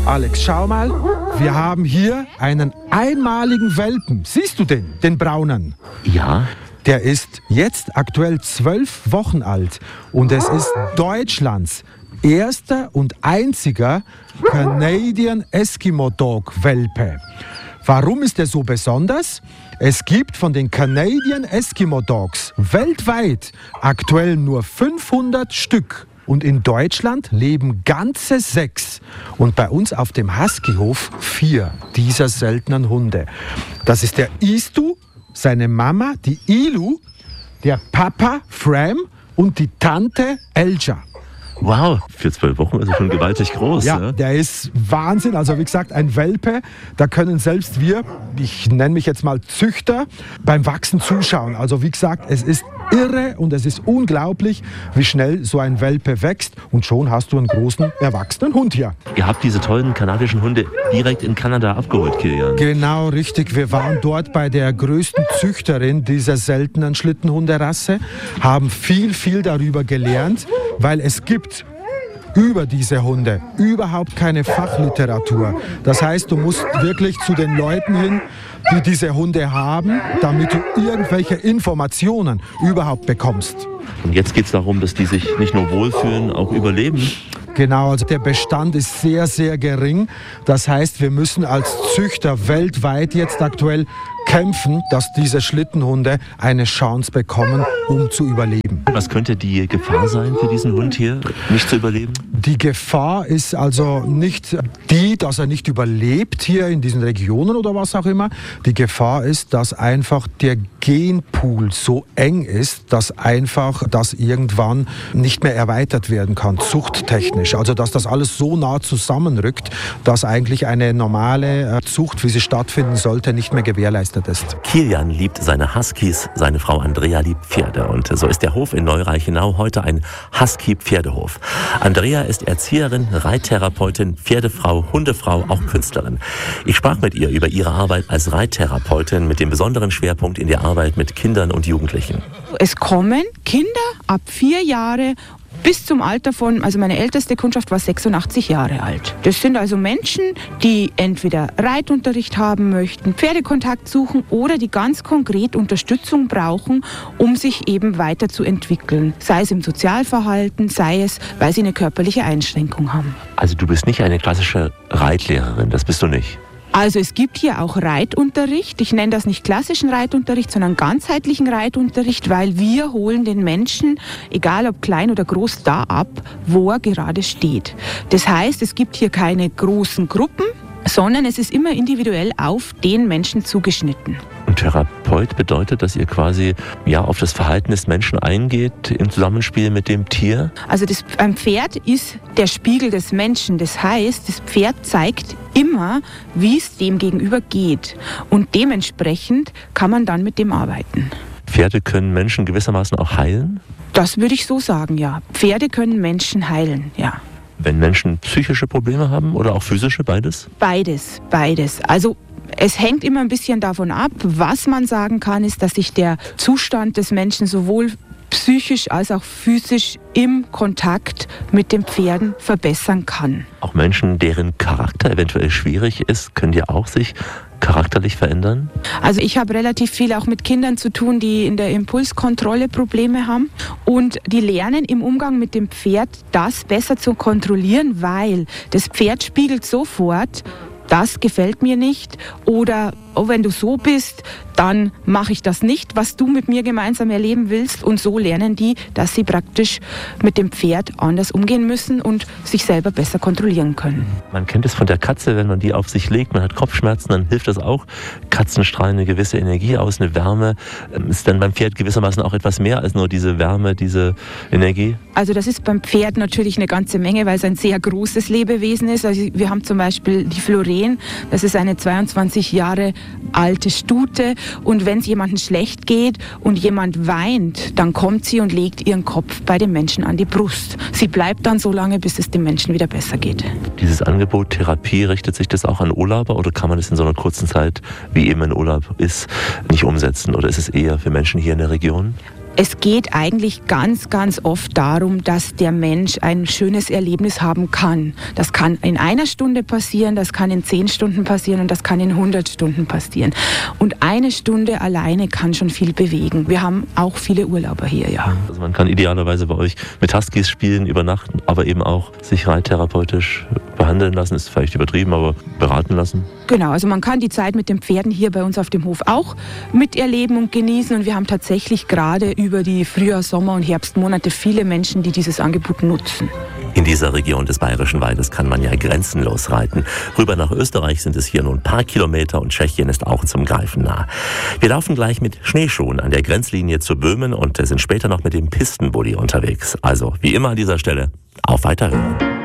Alex, schau mal, wir haben hier einen einmaligen Welpen. Siehst du den braunen? Ja. Der ist jetzt aktuell 12 Wochen alt und es ist Deutschlands erster und einziger Canadian Eskimo Dog Welpe. Warum ist er so besonders? Es gibt von den Canadian Eskimo Dogs weltweit aktuell nur 500 Stück. Und in Deutschland leben ganze 6. Und bei uns auf dem Huskyhof 4 dieser seltenen Hunde. Das ist der Istu, seine Mama, die Ilu, der Papa Fram und die Tante Elja. Wow, für 12 Wochen ist er schon gewaltig groß. Ja, ne? Der ist Wahnsinn. Also wie gesagt, ein Welpe, da können selbst wir, ich nenne mich jetzt mal Züchter, beim Wachsen zuschauen. Also wie gesagt, es ist irre und es ist unglaublich, wie schnell so ein Welpe wächst. Und schon hast du einen großen, erwachsenen Hund hier. Ihr habt diese tollen kanadischen Hunde direkt in Kanada abgeholt, Kilian. Genau, richtig. Wir waren dort bei der größten Züchterin dieser seltenen Schlittenhunderasse, haben viel darüber gelernt, weil es gibt über diese Hunde überhaupt keine Fachliteratur. Das heißt, du musst wirklich zu den Leuten hin, die diese Hunde haben, damit du irgendwelche Informationen überhaupt bekommst. Und jetzt geht es darum, dass die sich nicht nur wohlfühlen, auch überleben. Genau, also der Bestand ist sehr gering. Das heißt, wir müssen als Züchter weltweit jetzt aktuell kämpfen, dass diese Schlittenhunde eine Chance bekommen, um zu überleben. Was könnte die Gefahr sein für diesen Hund hier, nicht zu überleben? Die Gefahr ist also nicht die, dass er nicht überlebt hier in diesen Regionen oder was auch immer. Die Gefahr ist, dass einfach der Genpool so eng ist, dass einfach das irgendwann nicht mehr erweitert werden kann, zuchttechnisch. Also dass das alles so nah zusammenrückt, dass eigentlich eine normale Zucht, wie sie stattfinden sollte, nicht mehr gewährleistet ist. Kilian liebt seine Huskies, seine Frau Andrea liebt Pferde. Und so ist der Hof in Neureichenau heute ein Husky-Pferdehof. Andrea ist Erzieherin, Reittherapeutin, Pferdefrau, Hundefrau, auch Künstlerin. Ich sprach mit ihr über ihre Arbeit als Reittherapeutin mit dem besonderen Schwerpunkt in der Arbeit mit Kindern und Jugendlichen. Es kommen Kinder ab 4 Jahre bis zum Alter von, also meine älteste Kundschaft war 86 Jahre alt. Das sind also Menschen, die entweder Reitunterricht haben möchten, Pferdekontakt suchen oder die ganz konkret Unterstützung brauchen, um sich eben weiterzuentwickeln. Sei es im Sozialverhalten, sei es, weil sie eine körperliche Einschränkung haben. Also du bist nicht eine klassische Reitlehrerin, das bist du nicht. Also es gibt hier auch Reitunterricht. Ich nenne das nicht klassischen Reitunterricht, sondern ganzheitlichen Reitunterricht, weil wir holen den Menschen, egal ob klein oder groß, da ab, wo er gerade steht. Das heißt, es gibt hier keine großen Gruppen, sondern es ist immer individuell auf den Menschen zugeschnitten. Und Therapeut bedeutet, dass ihr quasi auf das Verhalten des Menschen eingeht im Zusammenspiel mit dem Tier? Also ein Pferd ist der Spiegel des Menschen. Das heißt, das Pferd zeigt immer, wie es dem gegenüber geht. Und dementsprechend kann man dann mit dem arbeiten. Pferde können Menschen gewissermaßen auch heilen? Das würde ich so sagen, ja. Pferde können Menschen heilen, ja. Wenn Menschen psychische Probleme haben oder auch physische, beides? Beides. Also es hängt immer ein bisschen davon ab. Was man sagen kann, ist, dass sich der Zustand des Menschen sowohl psychisch als auch physisch im Kontakt mit den Pferden verbessern kann. Auch Menschen, deren Charakter eventuell schwierig ist, können ja auch sich charakterlich verändern? Also ich habe relativ viel auch mit Kindern zu tun, die in der Impulskontrolle Probleme haben und die lernen im Umgang mit dem Pferd, das besser zu kontrollieren, weil das Pferd spiegelt sofort, das gefällt mir nicht oder wenn du so bist, dann mache ich das nicht, was du mit mir gemeinsam erleben willst. Und so lernen die, dass sie praktisch mit dem Pferd anders umgehen müssen und sich selber besser kontrollieren können. Man kennt es von der Katze, wenn man die auf sich legt, man hat Kopfschmerzen, dann hilft das auch. Katzen strahlen eine gewisse Energie aus, eine Wärme. Ist dann beim Pferd gewissermaßen auch etwas mehr als nur diese Wärme, diese Energie? Also das ist beim Pferd natürlich eine ganze Menge, weil es ein sehr großes Lebewesen ist. Also wir haben zum Beispiel die Floren, das ist eine 22 Jahre alte Stute und wenn es jemandem schlecht geht und jemand weint, dann kommt sie und legt ihren Kopf bei dem Menschen an die Brust. Sie bleibt dann so lange, bis es dem Menschen wieder besser geht. Dieses Angebot Therapie, richtet sich das auch an Urlauber oder kann man das in so einer kurzen Zeit, wie eben ein Urlaub ist, nicht umsetzen oder ist es eher für Menschen hier in der Region? Es geht eigentlich ganz, ganz oft darum, dass der Mensch ein schönes Erlebnis haben kann. Das kann in 1 Stunde passieren, das kann in 10 Stunden passieren und das kann in 100 Stunden passieren. Und 1 Stunde alleine kann schon viel bewegen. Wir haben auch viele Urlauber hier, ja. Also man kann idealerweise bei euch mit Huskies spielen, übernachten, aber eben auch sich reittherapeutisch behandeln lassen, ist vielleicht übertrieben, aber beraten lassen. Genau, also man kann die Zeit mit den Pferden hier bei uns auf dem Hof auch miterleben und genießen. Und wir haben tatsächlich gerade über die Frühjahr-, Sommer- und Herbstmonate viele Menschen, die dieses Angebot nutzen. In dieser Region des Bayerischen Waldes kann man ja grenzenlos reiten. Rüber nach Österreich sind es hier nur ein paar Kilometer und Tschechien ist auch zum Greifen nah. Wir laufen gleich mit Schneeschuhen an der Grenzlinie zu Böhmen und sind später noch mit dem Pistenbully unterwegs. Also wie immer an dieser Stelle, auf Weiterhören.